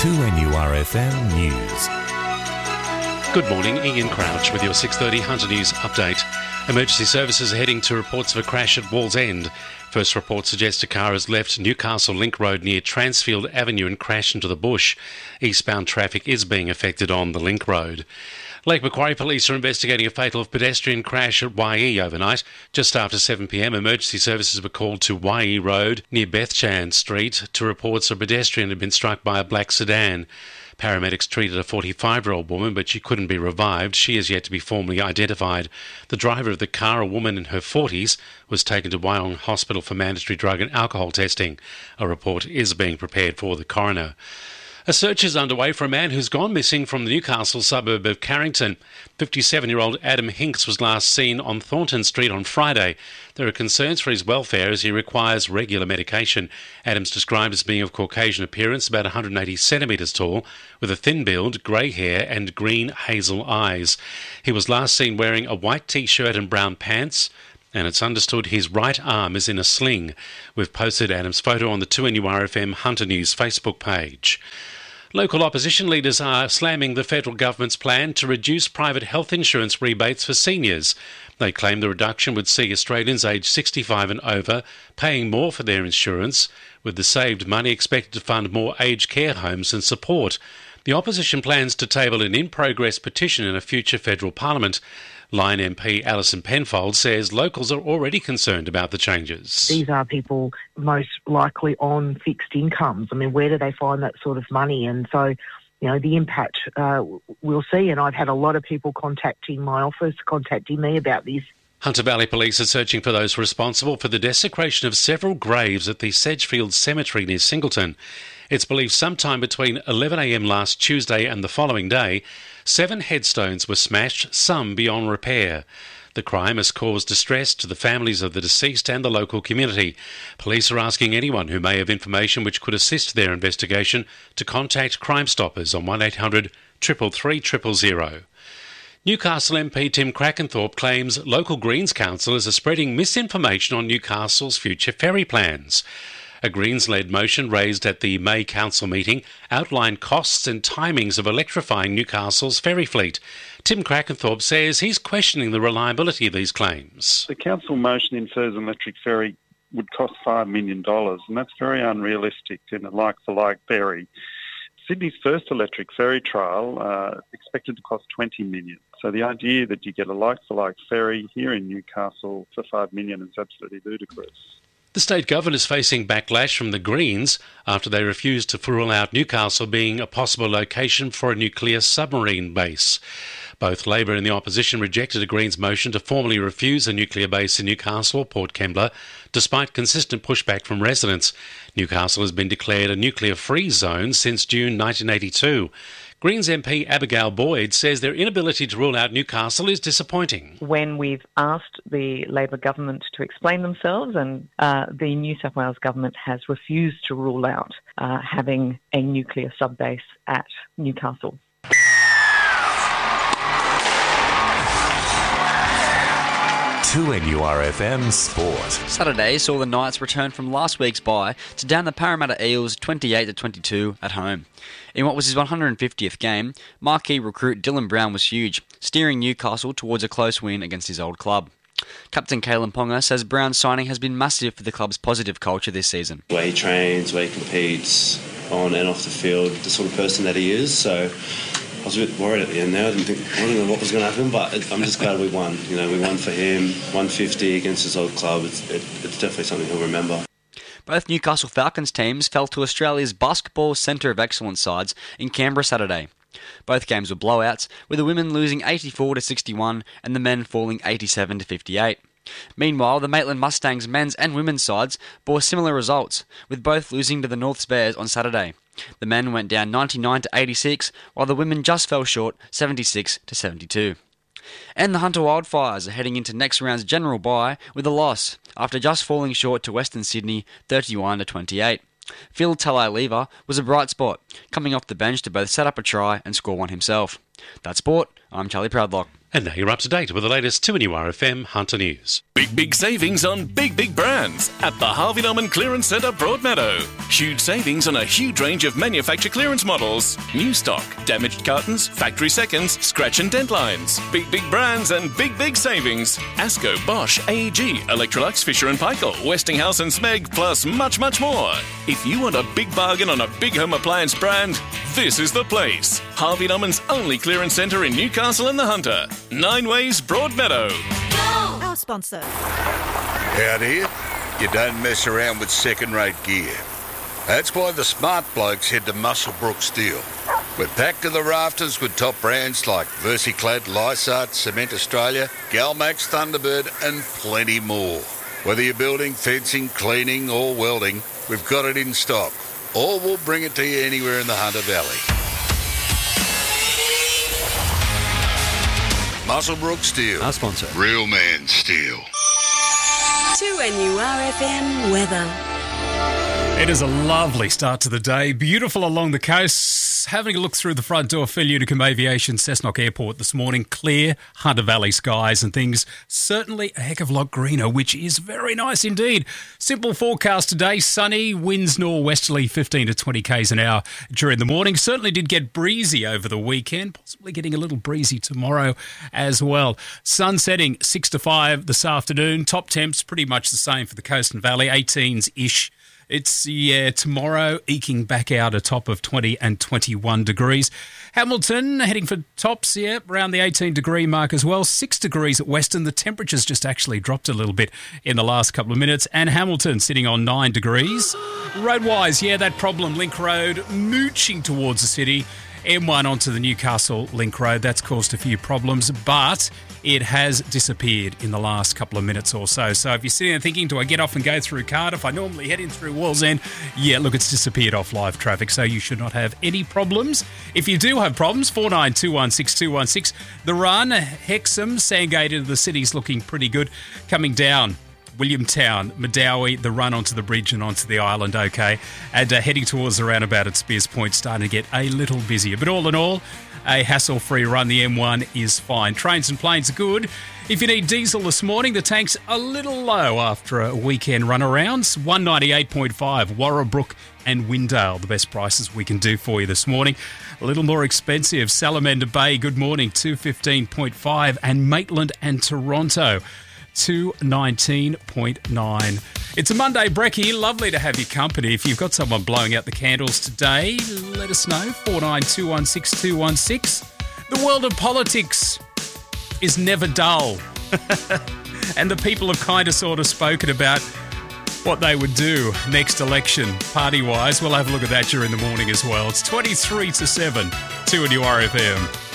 2NURFM News. Good morning, Ian Crouch with your 6:30 Hunter News update. Emergency services are heading to reports of a crash at Wallsend. First reports suggest a car has left Newcastle Link Road near Transfield Avenue and crashed into the bush. Eastbound traffic is being affected on the Link Road. Lake Macquarie Police are investigating a fatal pedestrian crash at YE overnight. Just after 7pm, emergency services were called to YE Road near Bethchan Street to reports a pedestrian had been struck by a black sedan. Paramedics treated a 45-year-old woman, but she couldn't be revived. She is yet to be formally identified. The driver of the car, a woman in her 40s, was taken to Wyong Hospital for mandatory drug and alcohol testing. A report is being prepared for the coroner. A search is underway for a man who's gone missing from the Newcastle suburb of Carrington. 57-year-old Adam Hinks was last seen on Thornton Street on Friday. There are concerns for his welfare as he requires regular medication. Adam's described as being of Caucasian appearance, about 180 centimetres tall, with a thin build, grey hair and green hazel eyes. He was last seen wearing a white T-shirt and brown pants, and it's understood his right arm is in a sling. We've posted Adam's photo on the 2NURFM Hunter News Facebook page. Local opposition leaders are slamming the federal government's plan to reduce private health insurance rebates for seniors. They claim the reduction would see Australians aged 65 and over paying more for their insurance, with the saved money expected to fund more aged care homes and support. The opposition plans to table an in-progress petition in a future federal parliament. Lion MP Alison Penfold says locals are already concerned about the changes. These are people most likely on fixed incomes. I mean, where do they find that sort of money? And so, the impact we'll see. And I've had a lot of people contacting my office, contacting me about this. Hunter Valley Police are searching for those responsible for the desecration of several graves at the Sedgefield Cemetery near Singleton. It's believed sometime between 11am last Tuesday and the following day, 7 headstones were smashed, some beyond repair. The crime has caused distress to the families of the deceased and the local community. Police are asking anyone who may have information which could assist their investigation to contact Crime Stoppers on 1800 333 000. Newcastle MP Tim Crackenthorpe claims local Greens councillors are spreading misinformation on Newcastle's future ferry plans. A Greens-led motion raised at the May Council meeting outlined costs and timings of electrifying Newcastle's ferry fleet. Tim Crackenthorpe says he's questioning the reliability of these claims. The council motion infers an electric ferry would cost $5 million, and that's very unrealistic in a like-for-like ferry. Sydney's first electric ferry trial expected to cost $20 million. So the idea that you get a like-for-like ferry here in Newcastle for $5 million is absolutely ludicrous. The state government is facing backlash from the Greens after they refused to rule out Newcastle being a possible location for a nuclear submarine base. Both Labor and the opposition rejected a Greens motion to formally refuse a nuclear base in Newcastle or Port Kembla, despite consistent pushback from residents. Newcastle has been declared a nuclear-free zone since June 1982. Greens MP Abigail Boyd says their inability to rule out Newcastle is disappointing. When we've asked the Labor government to explain themselves, and the New South Wales government has refused to rule out having a nuclear subbase at Newcastle. NURFM Sport. Saturday saw the Knights return from last week's bye to down the Parramatta Eels 28-22 at home. In what was his 150th game, marquee recruit Dylan Brown was huge, steering Newcastle towards a close win against his old club. Captain Kalen Ponga says Brown's signing has been massive for the club's positive culture this season. The way he trains, the way he competes on and off the field, the sort of person that he is, so I was a bit worried at the end there. I didn't know what was going to happen, but I'm just glad we won. We won for him, 150 against his old club. It's definitely something he'll remember. Both Newcastle Falcons teams fell to Australia's basketball centre of excellence sides in Canberra Saturday. Both games were blowouts, with the women losing 84-61 and the men falling 87-58. Meanwhile, the Maitland Mustangs men's and women's sides bore similar results, with both losing to the Norths Bears on Saturday. The men went down 99-86, while the women just fell short 76-72. And the Hunter Wildfires are heading into next round's general bye with a loss, after just falling short to Western Sydney 31-28. Phil Talai-Lever was a bright spot, coming off the bench to both set up a try and score one himself. That's sport. I'm Charlie Proudlock. And now you're up to date with the latest 2NURFM Hunter News. Big savings on big brands at the Harvey Norman Clearance Centre Broadmeadow. Huge savings on a huge range of manufacturer clearance models. New stock, damaged cartons, factory seconds, scratch and dent lines. Big brands and big savings. Asco, Bosch, AEG, Electrolux, Fisher & Paykel, Westinghouse and Smeg, plus much more. If you want a big bargain on a big home appliance brand, this is the place. Harvey Norman's only clearance centre in Newcastle and the Hunter. 9 Ways Broadmeadow. Our sponsor. Out here, you don't mess around with second-rate gear. That's why the smart blokes head to Muswellbrook Steel. We're packed to the rafters with top brands like Versiclad, Lysart, Cement Australia, Galmax, Thunderbird and plenty more. Whether you're building, fencing, cleaning or welding, we've got it in stock. Or we'll bring it to you anywhere in the Hunter Valley. Muswellbrook Steel. Our sponsor. Real man steel. 2NURFM weather. It is a lovely start to the day. Beautiful along the coast. Having a look through the front door for Unicum Aviation Cessnock Airport this morning. Clear Hunter Valley skies and things certainly a heck of a lot greener, which is very nice indeed. Simple forecast today. Sunny, winds norwesterly 15 to 20 k's an hour during the morning. Certainly did get breezy over the weekend, possibly getting a little breezy tomorrow as well. Sun setting 6 to 5 this afternoon. Top temps pretty much the same for the coast and valley, 18s-ish. It's, tomorrow eking back out a top of 20 and 21 degrees. Hamilton heading for tops, around the 18-degree mark as well. 6 degrees at Western. The temperature's just actually dropped a little bit in the last couple of minutes. And Hamilton sitting on 9 degrees. Road-wise, that problem, Link Road, mooching towards the city. M1 onto the Newcastle Link Road. That's caused a few problems, but it has disappeared in the last couple of minutes or so. So if you're sitting there thinking, do I get off and go through Cardiff? I normally head in through Wallsend. Look, it's disappeared off live traffic, so you should not have any problems. If you do have problems, 49216216. The run, Hexham, Sandgate into the city's looking pretty good. Coming down, Williamtown, Medowie, the run onto the bridge and onto the island, okay. And heading towards the roundabout at Spears Point, starting to get a little busier. But all in all, a hassle-free run. The M1 is fine. Trains and planes are good. If you need diesel this morning, the tank's a little low after a weekend runarounds. 198.5, Warrabrook and Windale, the best prices we can do for you this morning. A little more expensive, Salamander Bay, good morning, 215.5, and Maitland and Toronto, 219.9. It's a Monday brekkie. Lovely to have your company. If you've got someone blowing out the candles today, let us know. 49216216. The world of politics is never dull. And the people have kind of sort of spoken about what they would do next election, party-wise. We'll have a look at that during the morning as well. It's 23 to 7, 2NURFM.